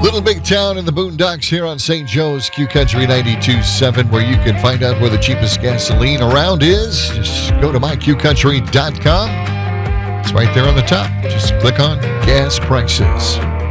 Little big town in the boondocks here on St. Joe's, Q Country 92.7, where you can find out where the cheapest gasoline around is. Just go to myqcountry.com. It's right there on the top. Just click on gas prices.